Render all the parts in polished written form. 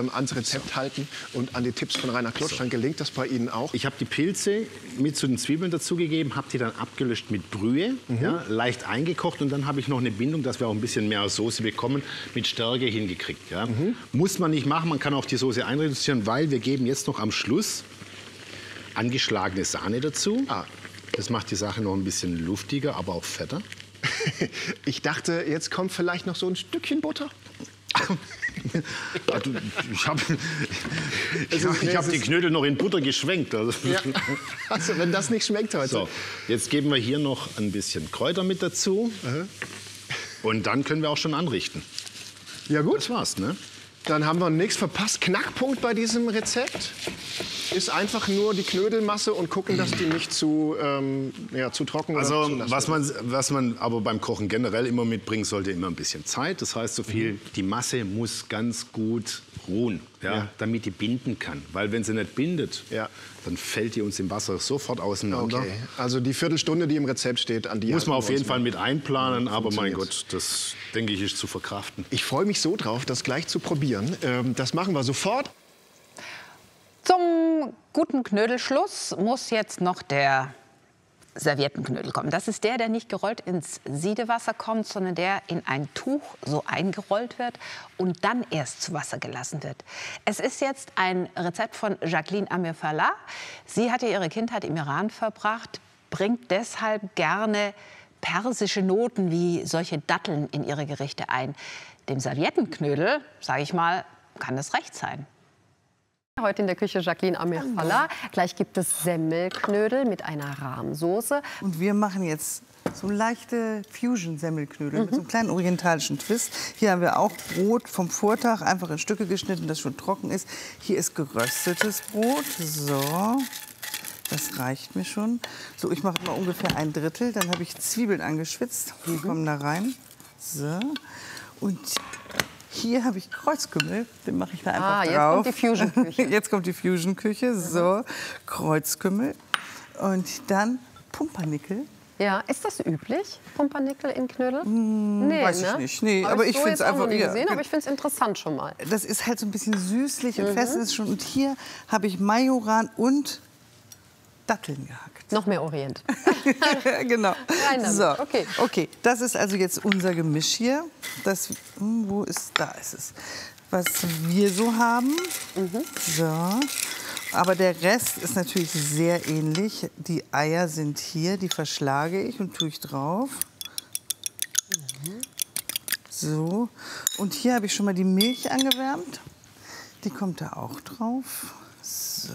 ans Rezept halten und an die Tipps von Rainer Klutsch. Dann gelingt das bei Ihnen auch. Ich habe die Pilze mit zu den Zwiebeln dazugegeben, habe die dann abgelöscht mit Brühe, ja, leicht eingekocht. Und dann habe ich noch eine Bindung, dass wir auch ein bisschen mehr Soße bekommen, mit Stärke hingekriegt. Ja. Muss man nicht machen, man kann auch die Soße einreduzieren, weil wir geben jetzt noch am Schluss angeschlagene Sahne dazu. Das macht die Sache noch ein bisschen luftiger, aber auch fetter. Ich dachte, jetzt kommt vielleicht noch so ein Stückchen Butter. Ich habe die Knödel noch in Butter geschwenkt. Also. Ja. Also, wenn das nicht schmeckt heute. So, jetzt geben wir hier noch ein bisschen Kräuter mit dazu. Und dann können wir auch schon anrichten. Ja gut. Das war's, ne? Dann haben wir nichts verpasst. Knackpunkt bei diesem Rezept ist einfach nur die Knödelmasse und gucken, dass die nicht zu trocken oder Also zu nass was man aber beim Kochen generell immer mitbringen sollte, immer ein bisschen Zeit. Das heißt so viel, die Masse muss ganz gut ruhen, damit die binden kann. Weil wenn sie nicht bindet, dann fällt die uns im Wasser sofort auseinander. Okay. Also die Viertelstunde, die im Rezept steht, an die muss man auf jeden Fall mit einplanen, aber mein funktioniert. Gott, das denke ich ist zu verkraften. Ich freue mich so drauf, das gleich zu probieren. Das machen wir sofort. Zum guten Knödelschluss muss jetzt noch der Serviettenknödel kommen. Das ist der nicht gerollt ins Siedewasser kommt, sondern der in ein Tuch so eingerollt wird und dann erst zu Wasser gelassen wird. Es ist jetzt ein Rezept von Jacqueline Amir Fallah. Sie hat ja ihre Kindheit im Iran verbracht, bringt deshalb gerne persische Noten wie solche Datteln in ihre Gerichte ein. Dem Serviettenknödel, sage ich mal, kann es recht sein. Heute in der Küche Jacqueline Amir Fallah. Gleich gibt es Semmelknödel mit einer Rahmsoße. Und wir machen jetzt so leichte Fusion-Semmelknödel mit so einem kleinen orientalischen Twist. Hier haben wir auch Brot vom Vortag, einfach in Stücke geschnitten, das schon trocken ist. Hier ist geröstetes Brot. So, das reicht mir schon. So, ich mache mal ungefähr 1/3. Dann habe ich Zwiebeln angeschwitzt. Die kommen da rein. So. Und hier habe ich Kreuzkümmel, den mache ich da einfach jetzt drauf. Kommt die Fusion-Küche. Jetzt kommt die Fusion-Küche, so, Kreuzkümmel und dann Pumpernickel. Ja, ist das üblich, Pumpernickel in Knödel? Nee, weiß ich nicht. Nee, aber ich finde es einfach nie gesehen, aber ich finde es interessant schon mal. Das ist halt so ein bisschen süßlich und fest ist schon. Und hier habe ich Majoran und Datteln gehackt. Noch mehr Orient. Genau. So, okay. Okay, das ist also jetzt unser Gemisch hier. Das, wo ist, da ist es. Was wir so haben. So. Aber der Rest ist natürlich sehr ähnlich. Die Eier sind hier, die verschlage ich und tue ich drauf. So. Und hier habe ich schon mal die Milch angewärmt. Die kommt da auch drauf. So.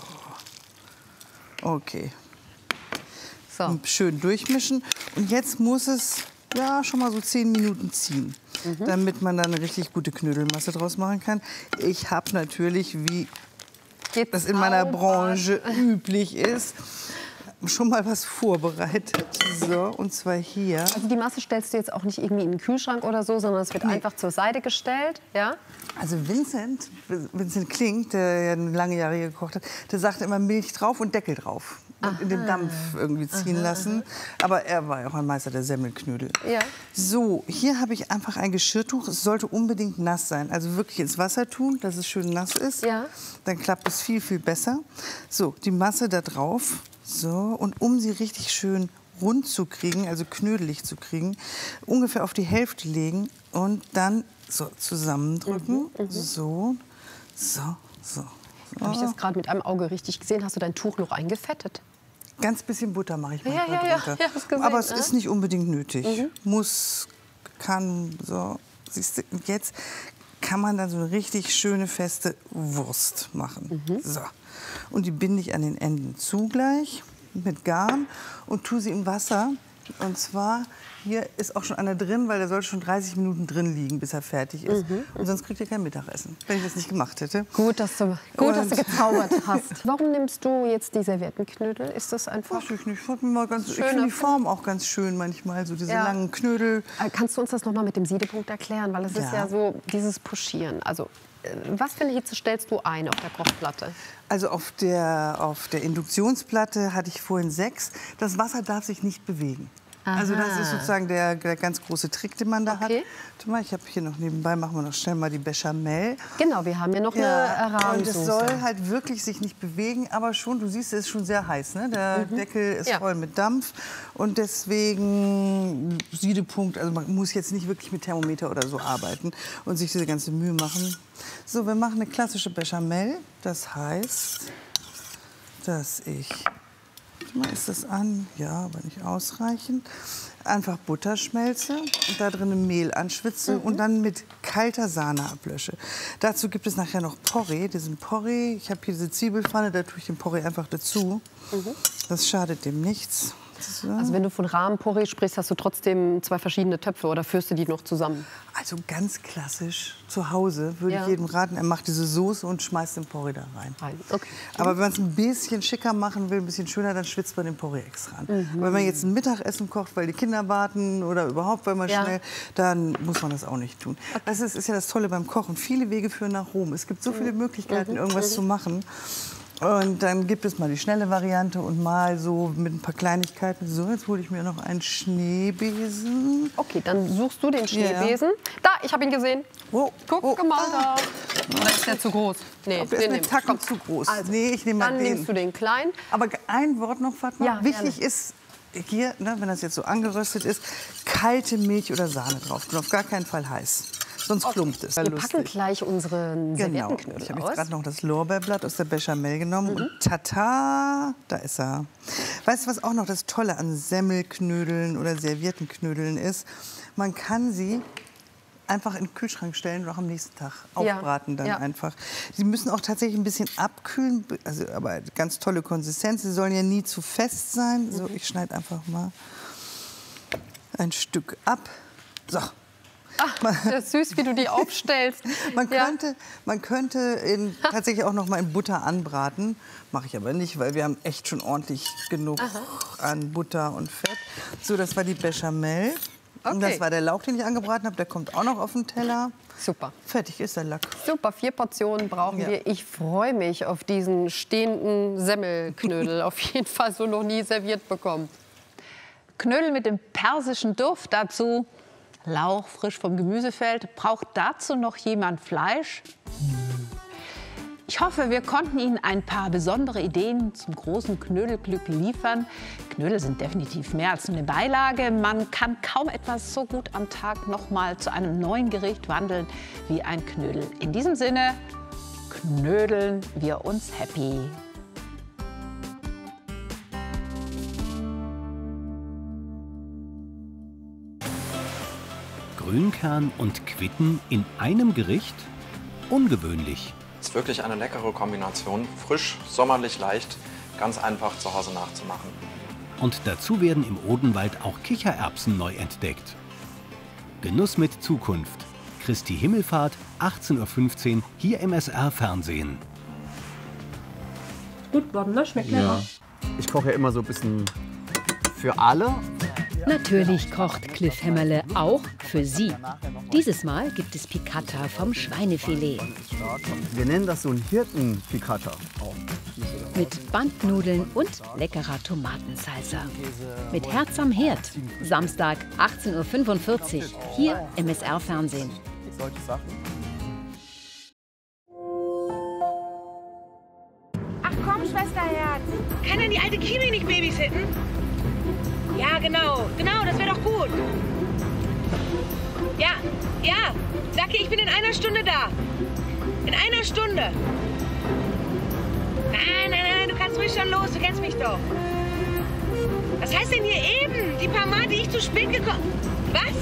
Okay. So. Und schön durchmischen. Und jetzt muss es schon mal so 10 Minuten ziehen, damit man dann eine richtig gute Knödelmasse draus machen kann. Ich habe natürlich, wie das in meiner Branche üblich ist, schon mal was vorbereitet. So, und zwar hier. Also die Masse stellst du jetzt auch nicht irgendwie in den Kühlschrank oder so, sondern es wird einfach zur Seite gestellt, ja? Also Vincent Klink, der ja lange Jahre hier gekocht hat, der sagte immer Milch drauf und Deckel drauf. Und in den Dampf irgendwie ziehen lassen. Aber er war ja auch ein Meister der Semmelknödel. Ja. So, hier habe ich einfach ein Geschirrtuch. Es sollte unbedingt nass sein. Also wirklich ins Wasser tun, dass es schön nass ist. Ja. Dann klappt es viel, viel besser. So, die Masse da drauf. So, und um sie richtig schön rund zu kriegen, also knödelig zu kriegen, ungefähr auf die Hälfte legen und dann so zusammendrücken. So, so, so. Habe ich das gerade mit einem Auge richtig gesehen? Hast du dein Tuch noch eingefettet? Ganz bisschen Butter mache ich manchmal drunter. Ja, hast gesehen, aber es ist nicht unbedingt nötig. Muss, kann, so. Siehst du, und jetzt kann man dann so eine richtig schöne, feste Wurst machen. So. Und die binde ich an den Enden zu gleich mit Garn und tue sie im Wasser. Und zwar, hier ist auch schon einer drin, weil der soll schon 30 Minuten drin liegen, bis er fertig ist. Und sonst kriegt ihr kein Mittagessen, wenn ich das nicht gemacht hätte. Gut, dass du gezaubert hast. Warum nimmst du jetzt die Serviettenknödel? Ist das einfach? Weiß ich nicht. Ich finde die Form auch ganz schön manchmal, so diese langen Knödel. Kannst du uns das noch mal mit dem Siedepunkt erklären? Weil es ist ja so dieses Puschieren. Also, was für eine Hitze stellst du ein auf der Kochplatte? Also auf der Induktionsplatte hatte ich vorhin 6. Das Wasser darf sich nicht bewegen. Also das ist sozusagen der ganz große Trick, den man da hat. Warte mal, ich habe hier noch nebenbei, machen wir noch schnell mal die Bechamel. Genau, wir haben hier noch eine Rahmsoße. Und es soll halt wirklich sich nicht bewegen, aber schon, du siehst, es ist schon sehr heiß. Ne? Der Deckel ist voll mit Dampf und deswegen Siedepunkt, also man muss jetzt nicht wirklich mit Thermometer oder so arbeiten und sich diese ganze Mühe machen. So, wir machen eine klassische Bechamel. Das heißt, dass ich... Mal ist das an, ja, aber nicht ausreichend. Einfach Butter schmelze und da drin Mehl anschwitze und dann mit kalter Sahne ablösche. Dazu gibt es nachher noch Porree. Diesen Porree, ich habe hier diese Zwiebelpfanne, da tue ich den Porree einfach dazu. Das schadet dem nichts. So. Also wenn du von Rahmenporree sprichst, hast du trotzdem 2 verschiedene Töpfe oder führst du die noch zusammen? Also ganz klassisch zu Hause würde ich jedem raten, er macht diese Soße und schmeißt den Porree da rein. Okay. Aber wenn man es ein bisschen schicker machen will, ein bisschen schöner, dann schwitzt man den Porree extra an. Wenn man jetzt ein Mittagessen kocht, weil die Kinder warten oder überhaupt, weil man schnell, dann muss man das auch nicht tun. Das ist ja das Tolle beim Kochen. Viele Wege führen nach Rom. Es gibt so viele Möglichkeiten, irgendwas zu machen. Und dann gibt es mal die schnelle Variante und mal so mit ein paar Kleinigkeiten. So, jetzt hole ich mir noch einen Schneebesen. Okay, dann suchst du den Schneebesen. Da, ich habe ihn gesehen. Guck mal da. Oder ist der zu groß? Nee, der ist eine Tacken zu groß. Also, nee, ich nehme mal dann den. nimmst du den kleinen. Aber ein Wort noch, Fatma. Ja, wichtig ist hier, ne, wenn das jetzt so angeröstet ist, kalte Milch oder Sahne drauf. Und auf gar keinen Fall heiß. Sonst klumpt es. Wir packen gleich unsere Serviettenknödel Ich habe aus. jetzt gerade noch das Lorbeerblatt aus der Bechamel genommen. Und tata, da ist er. Weißt du, was auch noch das Tolle an Semmelknödeln oder Serviettenknödeln ist? Man kann sie einfach in den Kühlschrank stellen und auch am nächsten Tag aufbraten dann einfach. Sie müssen auch tatsächlich ein bisschen abkühlen, also, aber ganz tolle Konsistenz. Sie sollen ja nie zu fest sein. So, ich schneide einfach mal ein Stück ab. So. Ach, das ist süß, wie du die aufstellst. Man könnte tatsächlich auch noch mal in Butter anbraten. Mache ich aber nicht, weil wir haben echt schon ordentlich genug an Butter und Fett. So, das war die Bechamel. Und das war der Lauch, den ich angebraten habe. Der kommt auch noch auf den Teller. Super. Fertig ist der Lack. Super, 4 Portionen brauchen wir. Ich freue mich auf diesen stehenden Semmelknödel. Auf jeden Fall so noch nie serviert bekommen. Knödel mit dem persischen Duft, dazu Lauch frisch vom Gemüsefeld. Braucht dazu noch jemand Fleisch? Ich hoffe, wir konnten Ihnen ein paar besondere Ideen zum großen Knödelglück liefern. Knödel sind definitiv mehr als nur eine Beilage. Man kann kaum etwas so gut am Tag noch mal zu einem neuen Gericht wandeln wie ein Knödel. In diesem Sinne, knödeln wir uns happy. Grünkern und Quitten in einem Gericht? Ungewöhnlich. Es ist wirklich eine leckere Kombination. Frisch, sommerlich leicht, ganz einfach zu Hause nachzumachen. Und dazu werden im Odenwald auch Kichererbsen neu entdeckt. Genuss mit Zukunft. Christi Himmelfahrt, 18:15 Uhr, hier im SR-Fernsehen. Gut worden, ne? Schmeckt lecker. Ich koche ja immer so ein bisschen für alle. Natürlich kocht Cliff Hämmerle auch für Sie. Dieses Mal gibt es Piccata vom Schweinefilet. Wir nennen das so ein Hirtenpiccata auch. Mit Bandnudeln und leckerer Tomatensalsa. Mit Herz am Herd. Samstag 18:45 Uhr, hier im SR-Fernsehen. Solche Sachen. Ach komm, Schwesterherz. Kann denn die alte Kimi nicht babysitten? Ja, genau, das wäre doch gut. Ja, Saki, ich bin in einer Stunde da. In einer Stunde. Nein, du kannst ruhig schon los, du kennst mich doch. Was heißt denn hier eben? Die paar Mal, die ich zu spät gekommen... Was?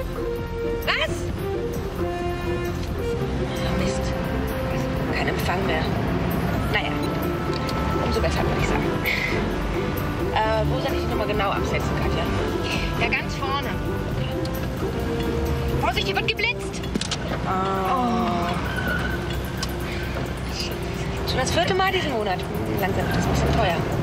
Oh, Mist. Kein Empfang mehr. Naja, umso besser, würde ich sagen. Wo soll ich die nochmal genau absetzen, Katja? Ja, ganz vorne. Vorsicht, hier wird geblitzt! Oh. Schon das 4. Mal diesen Monat. Langsam wird das ein bisschen teuer.